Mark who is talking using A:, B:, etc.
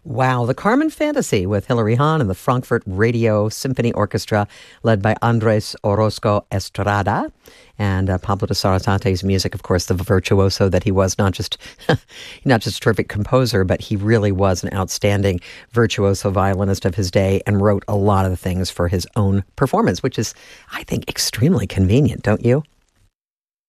A: Wow, the Carmen Fantasy with Hilary Hahn and the Frankfurt Radio Symphony Orchestra, led by Andres Orozco Estrada. And Pablo de Sarasate's music, of course, the virtuoso that he was, not just a terrific composer, but he really was an outstanding virtuoso violinist of his day and wrote a lot of the things for his own performance, which is, I think, extremely convenient, don't you?